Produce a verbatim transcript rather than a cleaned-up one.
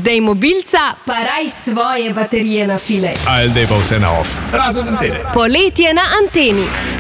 Zdaj mobilca, pa raj svoje baterije nafile. Ajde pa vse na off. Razen antene. Poletje na anteni.